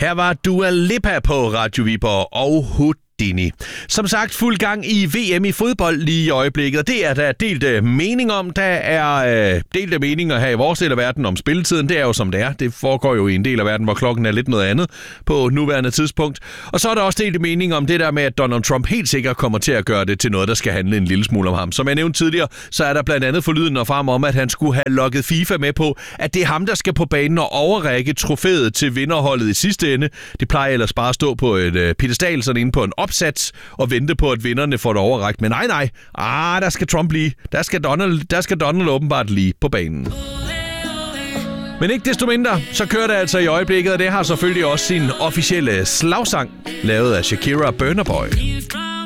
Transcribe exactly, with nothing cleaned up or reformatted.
Her var Dua Lipa på Radio Viborg og Houdini. Som sagt, fuld gang i V M i fodbold lige i øjeblikket, og det er der delte mening om. Der er øh, delte meninger her i vores del af verden om spilletiden. Det er jo som det er. Det foregår jo i en del af verden, hvor klokken er lidt noget andet på nuværende tidspunkt. Og så er der også delte mening om det der med, at Donald Trump helt sikkert kommer til at gøre det til noget, der skal handle en lille smule om ham. Som jeg nævnte tidligere, så er der blandt andet forlyden og frem om, at han skulle have lukket FIFA med på, at det er ham, der skal på banen og overrække trofæet til vinderholdet i sidste ende. Det plejer ellers bare at stå på et øh, pedestal, sådan inde på en opsats og vente på, at vinderne får det overrækt. Men nej, nej. Ah, der skal Trump lige. Der skal Donald, der skal Donald åbenbart lige på banen. Men ikke desto mindre, så kører det altså i øjeblikket, og det har selvfølgelig også sin officielle slagsang, lavet af Shakira, Burna Boy.